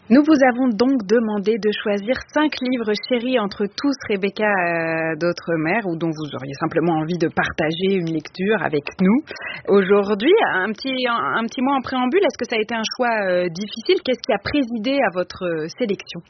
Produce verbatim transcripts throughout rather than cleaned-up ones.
Nous vous avons donc demandé de choisir cinq livres chéris entre tous, Rebecca euh, d'Outremer, ou dont vous auriez simplement envie de partager une lecture avec nous. Aujourd'hui, un petit, un, un petit mot en préambule, est-ce que ça a été un choix euh, difficile? Qu'est-ce qui a présidé à votre euh, sélection?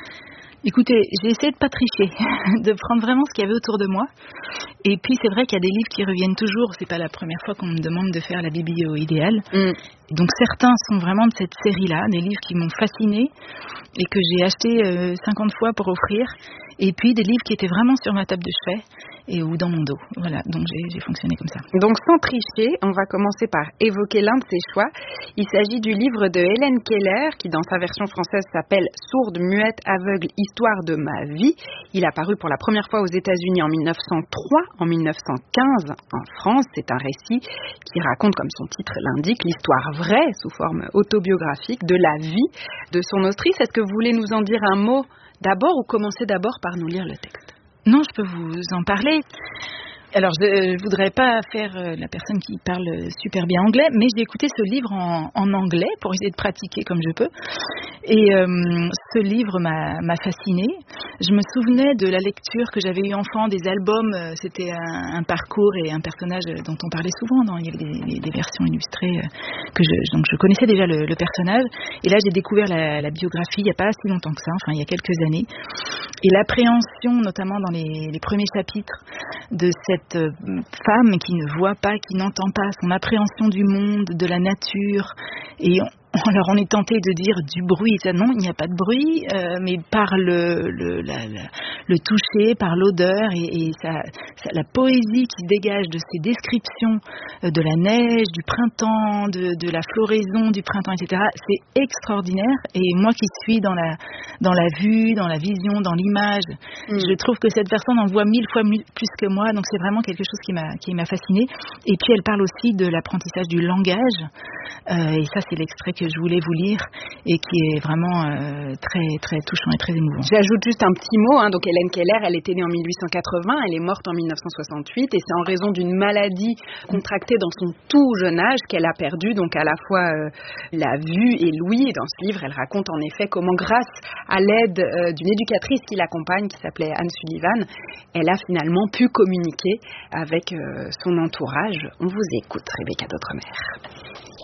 Écoutez, j'ai essayé de pas tricher, de prendre vraiment ce qu'il y avait autour de moi. Et puis c'est vrai qu'il y a des livres qui reviennent toujours. C'est pas la première fois qu'on me demande de faire la biblio idéale. Mm. Donc certains sont vraiment de cette série-là, des livres qui m'ont fascinée et que j'ai acheté euh, cinquante fois pour offrir. Et puis des livres qui étaient vraiment sur ma table de chevet et ou dans mon dos. Voilà, donc j'ai, j'ai fonctionné comme ça. Donc sans tricher, on va commencer par évoquer l'un de ses choix. Il s'agit du livre de Hélène Keller, qui dans sa version française s'appelle « Sourde, muette, aveugle, histoire de ma vie ». Il a paru pour la première fois aux États-Unis en mille neuf cent trois, en mille neuf cent quinze en France. C'est un récit qui raconte, comme son titre l'indique, l'histoire vraie, sous forme autobiographique, de la vie de son autrice. Est-ce que vous voulez nous en dire un mot d'abord ou commencer d'abord par nous lire le texte? Non, je peux vous en parler. Alors, je ne voudrais pas faire euh, la personne qui parle super bien anglais, mais j'ai écouté ce livre en, en anglais pour essayer de pratiquer comme je peux. Et euh, ce livre m'a, m'a fascinée. Je me souvenais de la lecture que j'avais eue enfant, des albums. Euh, c'était un, un parcours et un personnage dont on parlait souvent. Dans, il y avait des, des versions illustrées euh, que je, donc je connaissais déjà le, le personnage. Et là, j'ai découvert la, la biographie il n'y a pas si longtemps que ça, enfin il y a quelques années. Et l'appréhension, notamment dans les, les premiers chapitres, de cette femme qui ne voit pas, qui n'entend pas, son appréhension du monde, de la nature. Et on, alors on est tenté de dire du bruit, ça non, il n'y a pas de bruit, euh, mais par le, le, la, la, le toucher, par l'odeur et, et ça, ça, la poésie qui se dégage de ces descriptions euh, de la neige, du printemps, de, de la floraison du printemps, et cetera. C'est extraordinaire. Et moi qui suis dans la, dans la vue, dans la vision, dans l'image, mmh. je trouve que cette personne en voit mille fois plus que moi. Donc c'est vraiment quelque chose qui m'a, qui m'a fascinée. Et puis elle parle aussi de l'apprentissage du langage. Euh, et ça, c'est l'extrait que je voulais vous lire et qui est vraiment euh, très très touchant et très émouvant. J'ajoute juste un petit mot. Hein. Donc Hélène Keller, elle était née en mille huit cent quatre-vingts, elle est morte en mille neuf cent soixante-huit et c'est en raison d'une maladie contractée dans son tout jeune âge qu'elle a perdu donc à la fois euh, la vue et l'ouïe. Et dans ce livre, elle raconte en effet comment, grâce à l'aide euh, d'une éducatrice qui l'accompagne, qui s'appelait Anne Sullivan, elle a finalement pu communiquer avec euh, son entourage. On vous écoute, Rebecca d'Outremer.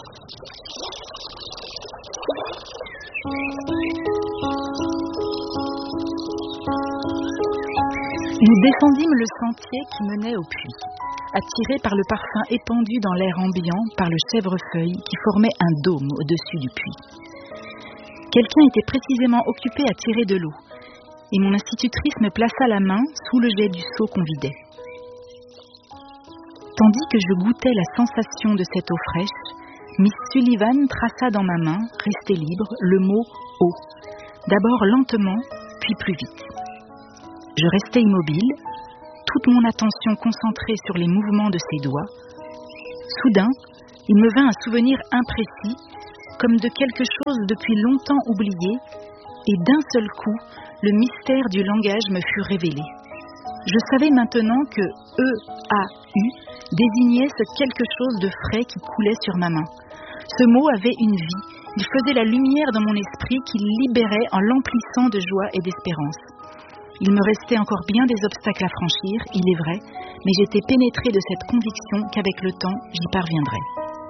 Nous descendîmes le sentier qui menait au puits, attirés par le parfum épandu dans l'air ambiant par le chèvrefeuille qui formait un dôme au-dessus du puits. Quelqu'un était précisément occupé à tirer de l'eau, et mon institutrice me plaça la main sous le jet du seau qu'on vidait. Tandis que je goûtais la sensation de cette eau fraîche, Miss Sullivan traça dans ma main, restée libre, le mot « eau », d'abord lentement, puis plus vite. Je restais immobile, toute mon attention concentrée sur les mouvements de ses doigts. Soudain, il me vint un souvenir imprécis, comme de quelque chose depuis longtemps oublié, et d'un seul coup, le mystère du langage me fut révélé. Je savais maintenant que « E A U » désignait ce quelque chose de frais qui coulait sur ma main. Ce mot avait une vie, il faisait la lumière dans mon esprit qu'il libérait en l'emplissant de joie et d'espérance. Il me restait encore bien des obstacles à franchir, il est vrai, mais j'étais pénétrée de cette conviction qu'avec le temps, j'y parviendrais.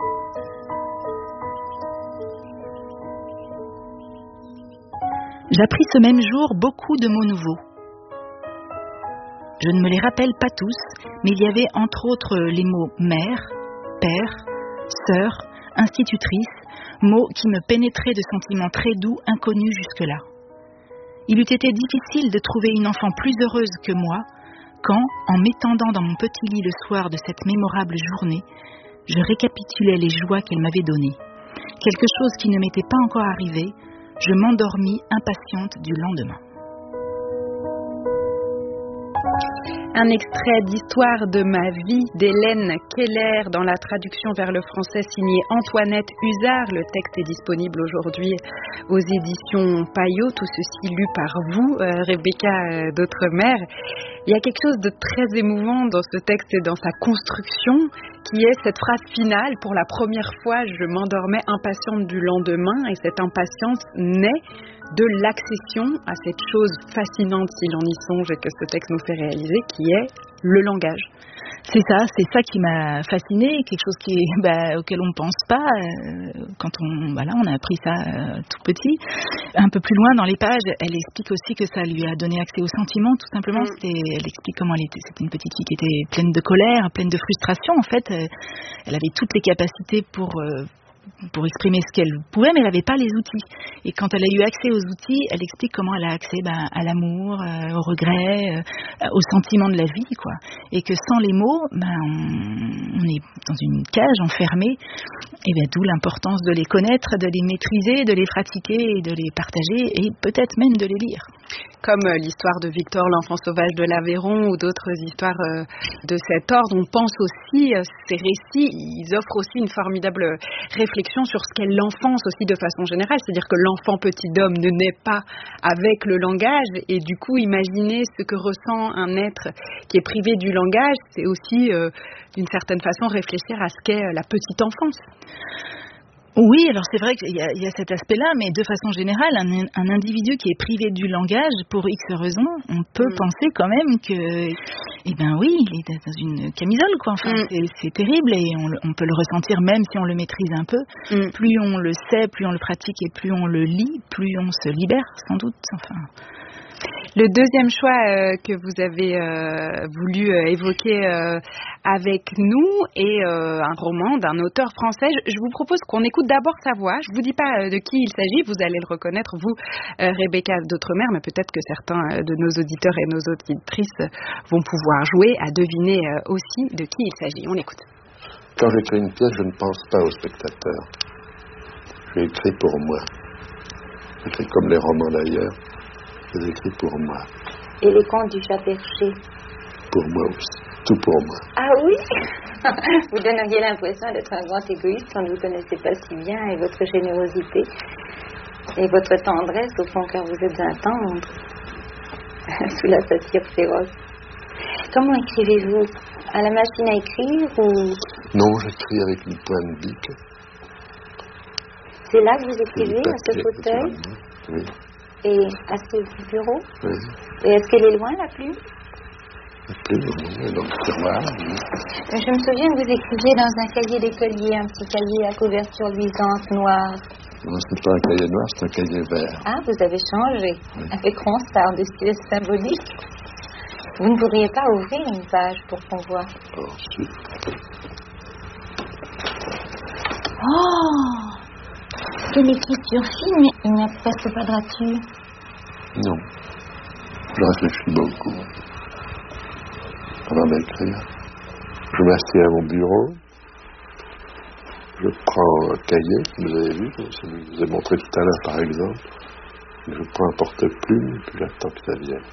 J'appris ce même jour beaucoup de mots nouveaux. Je ne me les rappelle pas tous, mais il y avait entre autres les mots mère, père, sœur, institutrice, mots qui me pénétraient de sentiments très doux, inconnus jusque-là. Il eût été difficile de trouver une enfant plus heureuse que moi, quand, en m'étendant dans mon petit lit le soir de cette mémorable journée, je récapitulais les joies qu'elle m'avait données. Quelque chose qui ne m'était pas encore arrivé, je m'endormis impatiente du lendemain. Un extrait d'Histoire de ma vie d'Hélène Keller dans la traduction vers le français signée Antoinette Huzard. Le texte est disponible aujourd'hui aux éditions Payot, tout ceci lu par vous, euh, Rebecca d'Outremer. Il y a quelque chose de très émouvant dans ce texte et dans sa construction, qui est cette phrase finale. Pour la première fois, je m'endormais impatiente du lendemain, et cette impatience naît de l'accession à cette chose fascinante, si l'on y songe et que ce texte nous fait réaliser, qui est le langage. C'est ça, c'est ça qui m'a fascinée, quelque chose qui est, bah, auquel on ne pense pas euh, quand on, voilà, on a appris ça euh, tout petit. Un peu plus loin dans les pages, elle explique aussi que ça lui a donné accès aux sentiments, tout simplement. Mm. C'était, elle explique comment elle était, c'était une petite fille qui était pleine de colère, pleine de frustration. En fait, euh, elle avait toutes les capacités pour euh, pour exprimer ce qu'elle pouvait, mais elle n'avait pas les outils. Et quand elle a eu accès aux outils, elle explique comment elle a accès ben, à l'amour, euh, au regret, euh, au sentiment de la vie, quoi. Et que sans les mots, ben, on, on est dans une cage enfermée. Et ben, d'où l'importance de les connaître, de les maîtriser, de les pratiquer, et de les partager, et peut-être même de les lire. Comme euh, l'histoire de Victor, l'enfant sauvage de l'Aveyron, ou d'autres histoires euh, de cet ordre, on pense aussi, euh, ces récits, ils offrent aussi une formidable réflexion sur ce qu'est l'enfance aussi de façon générale. C'est-à-dire que l'enfant petit d'homme ne naît pas avec le langage, et du coup, imaginer ce que ressent un être qui est privé du langage, c'est aussi, euh, d'une certaine façon, réfléchir à ce qu'est la petite enfance. Oui, alors c'est vrai qu'il y a, il y a cet aspect-là, mais de façon générale, un, un individu qui est privé du langage, pour X raisons, on peut mm. penser quand même que, eh ben oui, il est dans une camisole, quoi. Enfin, mm. c'est, c'est terrible, et on, on peut le ressentir même si on le maîtrise un peu. Mm. Plus on le sait, plus on le pratique, et plus on le lit, plus on se libère, sans doute. Enfin. Le deuxième choix euh, que vous avez euh, voulu euh, évoquer euh, avec nous est euh, un roman d'un auteur français. Je, je vous propose qu'on écoute d'abord sa voix. Je ne vous dis pas euh, de qui il s'agit, vous allez le reconnaître, vous, euh, Rebecca d'Outremer, mais peut-être que certains euh, de nos auditeurs et nos auditrices vont pouvoir jouer à deviner euh, aussi de qui il s'agit. On écoute. Quand j'écris une pièce, je ne pense pas au spectateur. Je l'écris pour moi. J'écris comme les romans d'ailleurs. Je les écris pour moi. Et les contes du chat perché? Pour moi aussi. Tout pour moi. Ah oui? Vous donneriez l'impression d'être un grand égoïste quand vous ne connaissez pas si bien, et votre générosité et votre tendresse, au fond, car vous êtes un tendre sous la satire féroce. Comment écrivez-vous? À la machine à écrire ou... Non, j'écris avec une pointe bic. C'est là que vous écrivez, à ce fauteuil? Oui. Et à ce bureau? Oui. Et est-ce qu'elle est loin, la plume? La plume, oui, dans le tiroir, oui. Je me souviens que vous écriviez dans un cahier d'écolier, un petit cahier à couverture luisante, noire. Non, c'est pas un cahier noir, c'est un cahier vert. Ah, vous avez changé, oui. Avec ronsard de style symbolique. Vous ne pourriez pas ouvrir une page pour qu'on voit? Oh, si. Oh! Quelle écriture fine, il n'y a presque pas de rature. Non. Je réfléchis beaucoup avant d'écrire. Je m'assieds à mon bureau. Je prends un cahier, que vous avez vu, je vous ai montré tout à l'heure par exemple. Je prends un porte-plume, puis j'attends que ça vienne.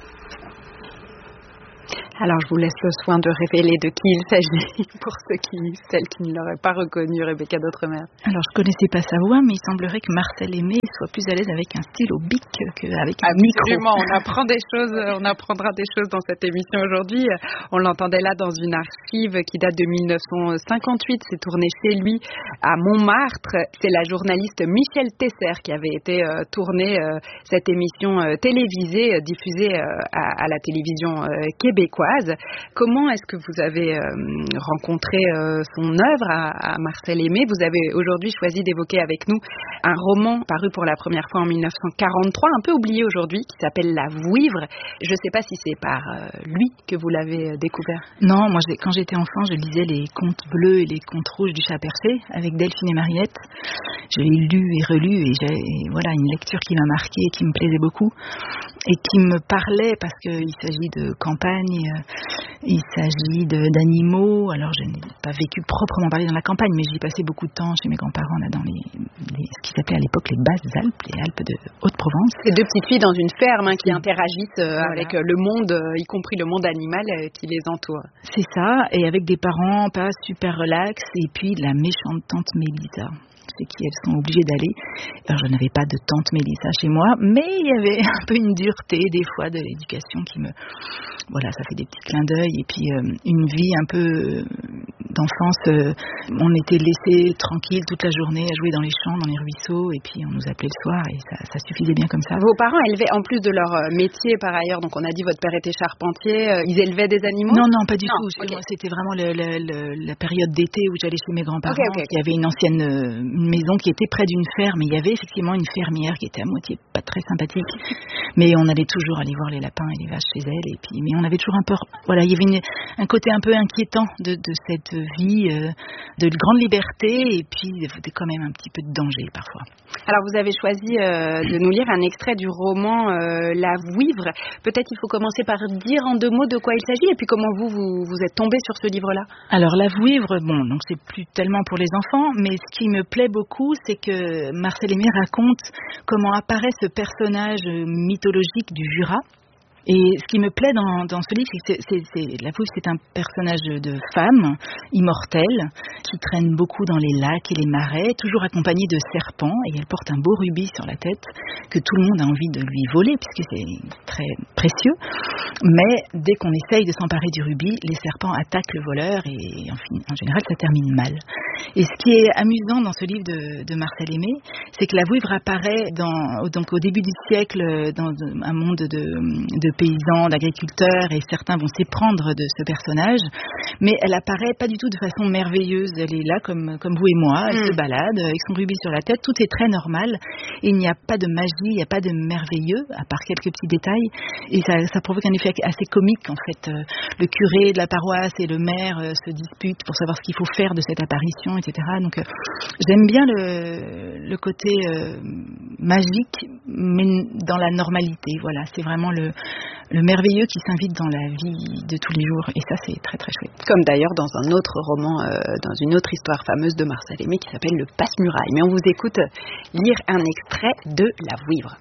Alors, je vous laisse le soin de révéler de qui il s'agit pour ceux qui, celles qui ne l'auraient pas reconnu, Rebecca d'Outremer. Alors, je ne connaissais pas sa voix, mais il semblerait que Marcel Aimé soit plus à l'aise avec un stylo bic qu'avec un micro. Absolument, on apprend des choses, on apprendra des choses dans cette émission aujourd'hui. On l'entendait là dans une archive qui date de mille neuf cent cinquante-huit. C'est tourné chez lui à Montmartre. C'est la journaliste Michel Tesser qui avait été euh, tournée euh, cette émission euh, télévisée, euh, diffusée euh, à, à la télévision euh, québécoise. Comment est-ce que vous avez euh, rencontré euh, son œuvre à, à Marcel Aimé? Vous avez aujourd'hui choisi d'évoquer avec nous un roman paru pour la première fois en mille neuf cent quarante-trois, un peu oublié aujourd'hui, qui s'appelle La Vouivre. Je ne sais pas si c'est par euh, lui que vous l'avez euh, découvert. Non, moi j'ai, quand j'étais enfant, je lisais les contes bleus et les contes rouges du chat perché avec Delphine et Mariette. Je l'ai lu et relu, et j'ai et voilà, une lecture qui m'a marquée, qui me plaisait beaucoup et qui me parlait parce qu'il s'agit de campagne, il s'agit de, d'animaux. Alors je n'ai pas vécu proprement parlé dans la campagne, mais j'y passais beaucoup de temps chez mes grands-parents là dans les, les ce qui s'appelait à l'époque les Basses Alpes, les Alpes de Haute-Provence. C'est deux petites filles dans une ferme hein, qui interagissent euh, voilà. avec le monde, euh, y compris le monde animal euh, qui les entoure. C'est ça, et avec des parents pas super relax, et puis la méchante tante Mélisa. chez qui elles sont obligées d'aller. Alors, je n'avais pas de tante Mélissa chez moi, mais il y avait un peu une dureté des fois de l'éducation qui me... Voilà, ça fait des petits clins d'œil. Et puis, euh, une vie un peu euh, d'enfance, euh, on était laissés tranquilles toute la journée à jouer dans les champs, dans les ruisseaux, et puis on nous appelait le soir, et ça, ça suffisait bien comme ça. Vos parents élevaient, en plus de leur métier par ailleurs, donc on a dit votre père était charpentier, euh, ils élevaient des animaux? Non, non, pas du non, tout. Okay. Moi, c'était vraiment le, le, le, la période d'été où j'allais chez mes grands-parents. Okay, okay, okay. Il y avait une ancienne euh, une maison qui était près d'une ferme, et il y avait effectivement une fermière qui était à moitié pas très sympathique, mais on allait toujours aller voir les lapins et les vaches chez elle, et puis, mais on avait toujours un peu, voilà, il y avait une, un côté un peu inquiétant de, de cette vie, euh, de grande liberté, et puis de, de quand même un petit peu de danger parfois. Alors vous avez choisi euh, de nous lire un extrait du roman euh, La Vouivre. Peut-être il faut commencer par dire en deux mots de quoi il s'agit et puis comment vous, vous, vous êtes tombé sur ce livre-là. Alors La Vouivre, bon, donc c'est plus tellement pour les enfants, mais ce qui me plaît beaucoup, c'est que Marcel Aimé raconte comment apparaît ce personnage mythologique du Jura. Et ce qui me plaît dans, dans ce livre, c'est que c'est, c'est, la Vouivre, c'est un personnage de femme immortelle qui traîne beaucoup dans les lacs et les marais, toujours accompagnée de serpents, et elle porte un beau rubis sur la tête que tout le monde a envie de lui voler puisque c'est très précieux. Mais dès qu'on essaye de s'emparer du rubis, les serpents attaquent le voleur et en, fin, en général ça termine mal. Et ce qui est amusant dans ce livre de, de Marcel Aimé, c'est que la Vouivre apparaît dans, donc au début du siècle dans un monde de, de paysans, d'agriculteurs, et certains vont s'éprendre de ce personnage, mais elle apparaît pas du tout de façon merveilleuse. Elle est là comme, comme vous et moi, elle mmh. se balade avec son rubis sur la tête, tout est très normal, et il n'y a pas de magie, il n'y a pas de merveilleux, à part quelques petits détails, et ça, ça provoque un effet assez comique en fait. Le curé de la paroisse et le maire se disputent pour savoir ce qu'il faut faire de cette apparition, et cetera. Donc euh, j'aime bien le, le côté euh, magique, mais dans la normalité, voilà, c'est vraiment le le merveilleux qui s'invite dans la vie de tous les jours, et ça c'est très très chouette. Comme d'ailleurs dans un autre roman, euh, dans une autre histoire fameuse de Marcel Aimé qui s'appelle Le Passe-Muraille. Mais on vous écoute lire un extrait de La Vouivre.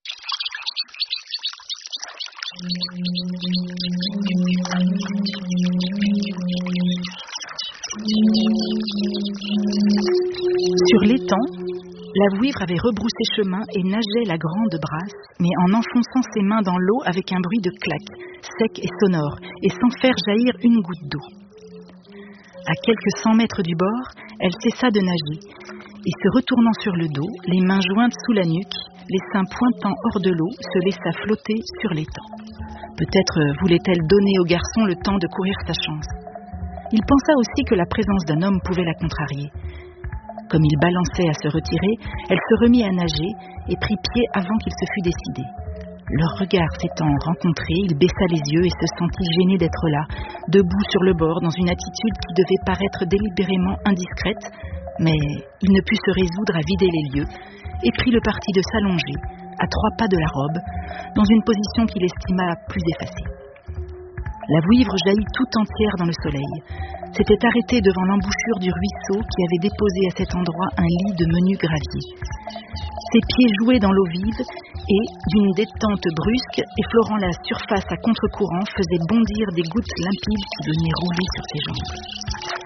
Sur l'étang, la Vouivre avait rebroussé chemin et nageait la grande brasse, mais en enfonçant ses mains dans l'eau avec un bruit de claque, sec et sonore, et sans faire jaillir une goutte d'eau. À quelques cent mètres du bord, elle cessa de nager, et se retournant sur le dos, les mains jointes sous la nuque, les seins pointant hors de l'eau, se laissa flotter sur l'étang. Peut-être voulait-elle donner au garçon le temps de courir sa chance. Il pensa aussi que la présence d'un homme pouvait la contrarier. Comme il balançait à se retirer, elle se remit à nager et prit pied avant qu'il se fût décidé. Leurs regards s'étant rencontrés, il baissa les yeux et se sentit gêné d'être là, debout sur le bord, dans une attitude qui devait paraître délibérément indiscrète, mais il ne put se résoudre à vider les lieux et prit le parti de s'allonger, à trois pas de la robe, dans une position qu'il estima plus effacée. La Vouivre jaillit tout entière dans le soleil. S'était arrêtée devant l'embouchure du ruisseau qui avait déposé à cet endroit un lit de menu gravier. Ses pieds jouaient dans l'eau vive et, d'une détente brusque, effleurant la surface à contre-courant, faisaient bondir des gouttes limpides qui venaient rouler sur ses jambes.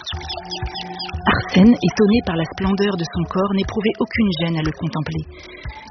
Arsène, étonné par la splendeur de son corps, n'éprouvait aucune gêne à le contempler.